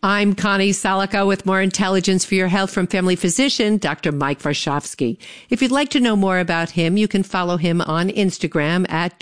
I'm Connie Salica with more intelligence for your health from family physician, Dr. Mike Varshavsky. If you'd like to know more about him, you can follow him on Instagram at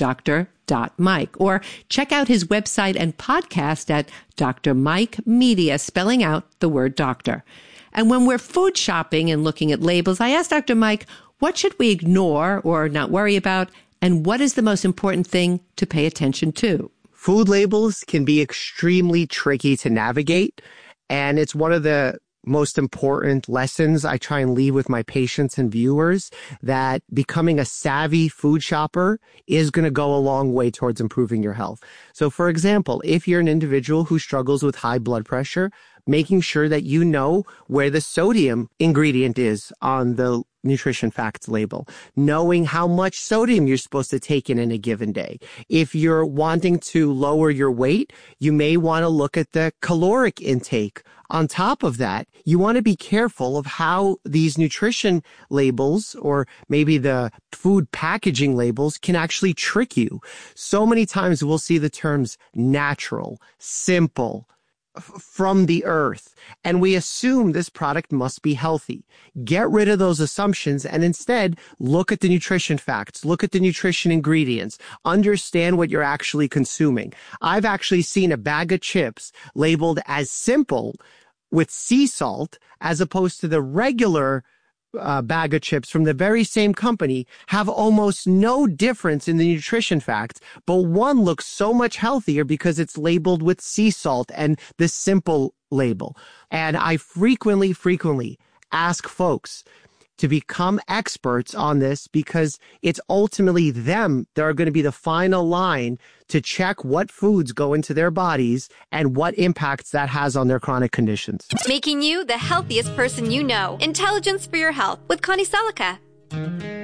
Dr.Mike or check out his website and podcast at Dr. Mike Media, spelling out the word doctor. And when we're food shopping and looking at labels, I asked Dr. Mike, what should we ignore or not worry about? And what is the most important thing to pay attention to? Food labels can be extremely tricky to navigate, and it's one of the most important lessons I try and leave with my patients and viewers, that becoming a savvy food shopper is going to go a long way towards improving your health. So, for example, if you're an individual who struggles with high blood pressure, making sure that you know where the sodium ingredient is on the nutrition facts label, knowing how much sodium you're supposed to take in a given day. If you're wanting to lower your weight, you may want to look at the caloric intake. On top of that, you want to be careful of how these nutrition labels, or maybe the food packaging labels, can actually trick you. So many times we'll see the terms natural, simple, from the earth, and we assume this product must be healthy. Get rid of those assumptions and instead look at the nutrition facts, look at the nutrition ingredients, understand what you're actually consuming. I've actually seen a bag of chips labeled as simple with sea salt as opposed to the regular bag of chips from the very same company have almost no difference in the nutrition facts, but one looks so much healthier because it's labeled with sea salt and the simple label. And I frequently ask folks to become experts on this, because it's ultimately them that are going to be the final line to check what foods go into their bodies and what impacts that has on their chronic conditions. Making you the healthiest person you know. Intelligence for your health with Connie Salica.